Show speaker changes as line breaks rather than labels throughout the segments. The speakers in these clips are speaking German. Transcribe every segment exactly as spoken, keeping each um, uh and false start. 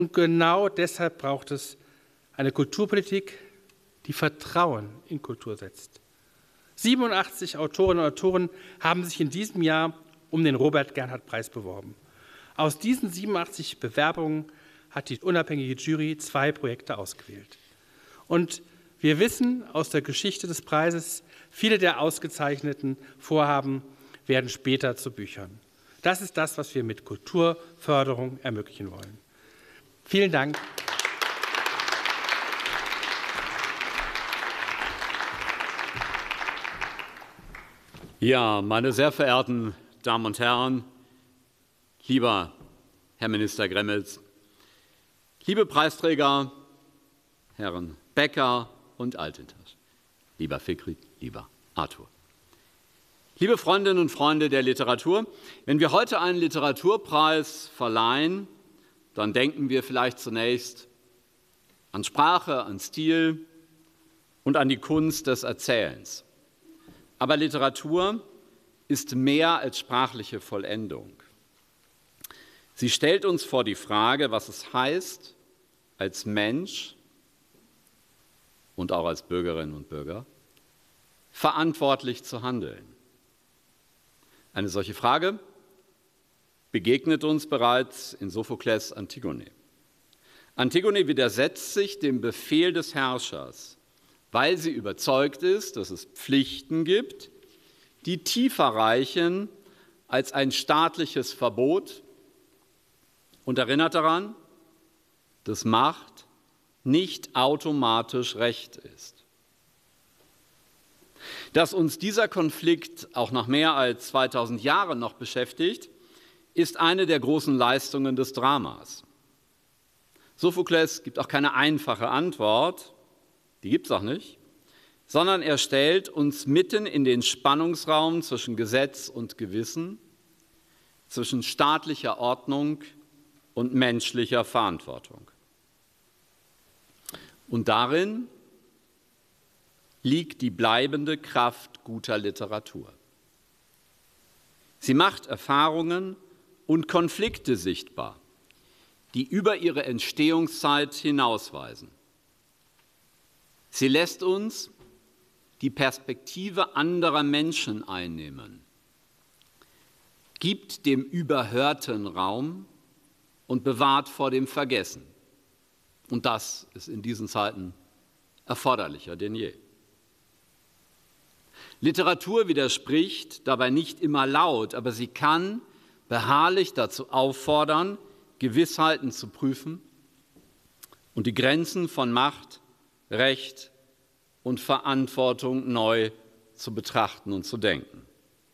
Und genau deshalb braucht es eine Kulturpolitik, die Vertrauen in Kultur setzt. siebenundachtzig Autorinnen und Autoren haben sich in diesem Jahr um den Robert-Gernhardt-Preis beworben. Aus diesen siebenundachtzig Bewerbungen hat die unabhängige Jury zwei Projekte ausgewählt. Und wir wissen aus der Geschichte des Preises, viele der ausgezeichneten Vorhaben werden später zu Büchern. Das ist das, was wir mit Kulturförderung ermöglichen wollen. Vielen Dank.
Ja, meine sehr verehrten Damen und Herren, lieber Herr Minister Gremmels, liebe Preisträger, Herren Becker und Altintasch, lieber Fikri, lieber Arthur. Liebe Freundinnen und Freunde der Literatur, wenn wir heute einen Literaturpreis verleihen, dann denken wir vielleicht zunächst an Sprache, an Stil und an die Kunst des Erzählens. Aber Literatur ist mehr als sprachliche Vollendung. Sie stellt uns vor die Frage, was es heißt, als Mensch und auch als Bürgerinnen und Bürger verantwortlich zu handeln. Eine solche Frage begegnet uns bereits in Sophokles Antigone. Antigone widersetzt sich dem Befehl des Herrschers, weil sie überzeugt ist, dass es Pflichten gibt, die tiefer reichen als ein staatliches Verbot, und erinnert daran, dass Macht nicht automatisch Recht ist. Dass uns dieser Konflikt auch nach mehr als zweitausend Jahren noch beschäftigt, ist eine der großen Leistungen des Dramas. Sophokles gibt auch keine einfache Antwort, die gibt es auch nicht, sondern er stellt uns mitten in den Spannungsraum zwischen Gesetz und Gewissen, zwischen staatlicher Ordnung und menschlicher Verantwortung. Und darin liegt die bleibende Kraft guter Literatur. Sie macht Erfahrungen und Konflikte sichtbar, die über ihre Entstehungszeit hinausweisen. Sie lässt uns die Perspektive anderer Menschen einnehmen, gibt dem Überhörten Raum und bewahrt vor dem Vergessen. Und das ist in diesen Zeiten erforderlicher denn je. Literatur widerspricht dabei nicht immer laut, aber sie kann beharrlich dazu auffordern, Gewissheiten zu prüfen und die Grenzen von Macht, Recht und Verantwortung neu zu betrachten und zu denken.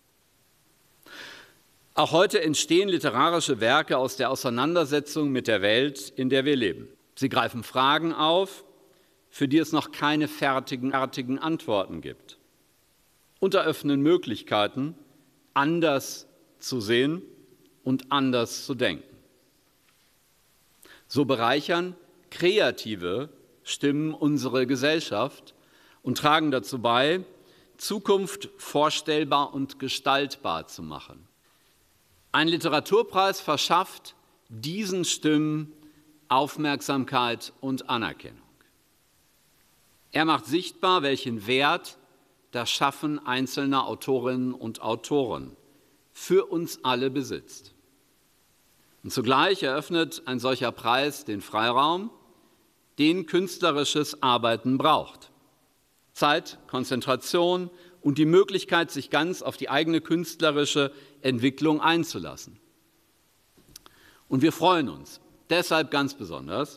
Auch heute entstehen literarische Werke aus der Auseinandersetzung mit der Welt, in der wir leben. Sie greifen Fragen auf, für die es noch keine fertigen, fertigen Antworten gibt, und eröffnen Möglichkeiten, anders zu sehen und anders zu denken. So bereichern kreative Stimmen unsere Gesellschaft und tragen dazu bei, Zukunft vorstellbar und gestaltbar zu machen. Ein Literaturpreis verschafft diesen Stimmen Aufmerksamkeit und Anerkennung. Er macht sichtbar, welchen Wert das Schaffen einzelner Autorinnen und Autoren für uns alle besitzt. Und zugleich eröffnet ein solcher Preis den Freiraum, den künstlerisches Arbeiten braucht. Zeit, Konzentration und die Möglichkeit, sich ganz auf die eigene künstlerische Entwicklung einzulassen. Und wir freuen uns deshalb ganz besonders,